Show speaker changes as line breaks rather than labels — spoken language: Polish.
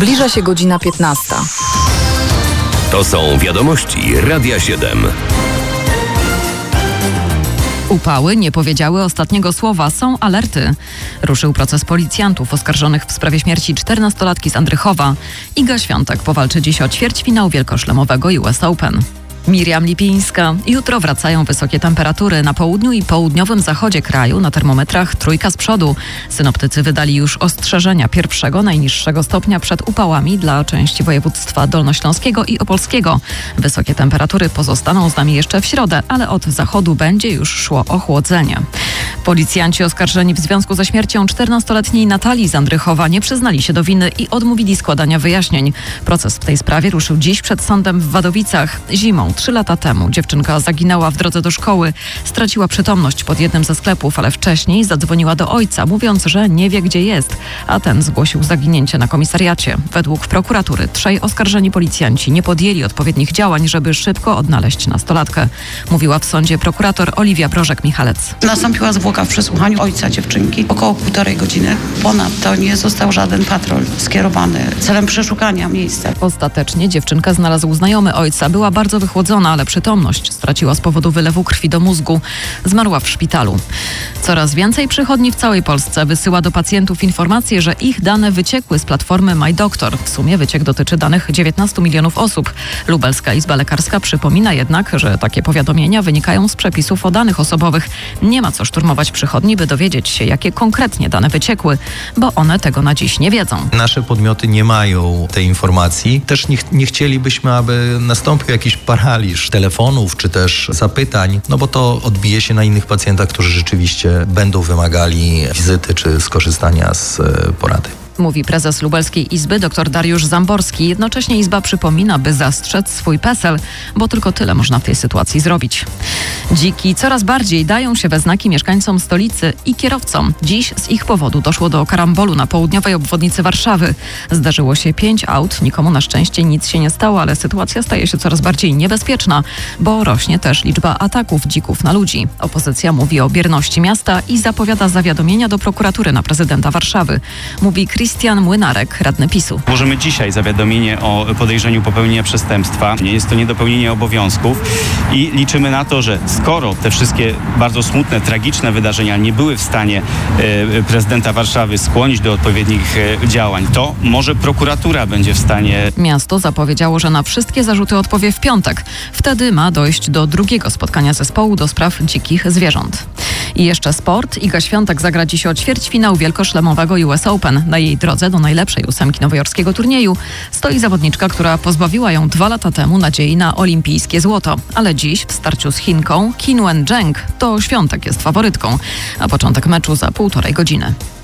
Zbliża się godzina 15.
To są wiadomości Radia 7.
Upały nie powiedziały ostatniego słowa, są alerty. Ruszył proces policjantów oskarżonych w sprawie śmierci 14-latki z Andrychowa. Iga Świątek powalczy dziś o ćwierćfinał wielkoszlemowego US Open. Miriam Lipińska. Jutro wracają wysokie temperatury. Na południu i południowym zachodzie kraju na termometrach trójka z przodu. Synoptycy wydali już ostrzeżenia pierwszego, najniższego stopnia przed upałami dla części województwa dolnośląskiego i opolskiego. Wysokie temperatury pozostaną z nami jeszcze w środę, ale od zachodu będzie już szło ochłodzenie. Policjanci oskarżeni w związku ze śmiercią 14-letniej Natalii z Andrychowa nie przyznali się do winy i odmówili składania wyjaśnień. Proces w tej sprawie ruszył dziś przed sądem w Wadowicach. Zimą 3 lata temu dziewczynka zaginęła w drodze do szkoły. Straciła przytomność pod jednym ze sklepów, ale wcześniej zadzwoniła do ojca, mówiąc, że nie wie, gdzie jest, a ten zgłosił zaginięcie na komisariacie. Według prokuratury 3 oskarżeni policjanci nie podjęli odpowiednich działań, żeby szybko odnaleźć nastolatkę. Mówiła w sądzie prokurator Oliwia Brożek-Michalec.
Nastąpiła zwłoka w przesłuchaniu ojca dziewczynki. Około 1,5 godziny. Ponadto nie został żaden patrol skierowany celem przeszukania miejsca.
Ostatecznie dziewczynkę znalazł znajomy ojca. Była bardzo wychłodzona, ale przytomność straciła z powodu wylewu krwi do mózgu. Zmarła w szpitalu. Coraz więcej przychodni w całej Polsce wysyła do pacjentów informacje, że ich dane wyciekły z platformy MyDoktor. W sumie wyciek dotyczy danych 19 milionów osób. Lubelska Izba Lekarska przypomina jednak, że takie powiadomienia wynikają z przepisów o danych osobowych. Nie ma co szturmować przychodni, by dowiedzieć się, jakie konkretnie dane wyciekły, bo one tego na dziś nie wiedzą.
Nasze podmioty nie mają tej informacji. Też nie chcielibyśmy, aby nastąpił jakiś paraliż telefonów czy też zapytań, no bo to odbije się na innych pacjentach, którzy rzeczywiście będą wymagali wizyty czy skorzystania z porady.
Mówi prezes Lubelskiej Izby dr Dariusz Zamborski. Jednocześnie Izba przypomina, by zastrzec swój PESEL, bo tylko tyle można w tej sytuacji zrobić. Dziki coraz bardziej dają się we znaki mieszkańcom stolicy i kierowcom. Dziś z ich powodu doszło do karambolu na południowej obwodnicy Warszawy. Zdarzyło się 5 aut, nikomu na szczęście nic się nie stało, ale sytuacja staje się coraz bardziej niebezpieczna, bo rośnie też liczba ataków dzików na ludzi. Opozycja mówi o bierności miasta i zapowiada zawiadomienia do prokuratury na prezydenta Warszawy. Mówi Krystian Młynarek, radny PiS-u.
Złożymy dzisiaj zawiadomienie o podejrzeniu popełnienia przestępstwa. Jest to niedopełnienie obowiązków i liczymy na to, że skoro te wszystkie bardzo smutne, tragiczne wydarzenia nie były w stanie prezydenta Warszawy skłonić do odpowiednich działań, to może prokuratura będzie w stanie.
Miasto zapowiedziało, że na wszystkie zarzuty odpowie w piątek. Wtedy ma dojść do drugiego spotkania zespołu do spraw dzikich zwierząt. I jeszcze sport. Iga Świątek zagra dziś o ćwierćfinał wielkoszlemowego US Open. Na jej drodze do najlepszej 8 nowojorskiego turnieju stoi zawodniczka, która pozbawiła ją 2 lata temu nadziei na olimpijskie złoto. Ale dziś w starciu z Chinką Qinwen Zheng to Świątek jest faworytką, a początek meczu za 1,5 godziny.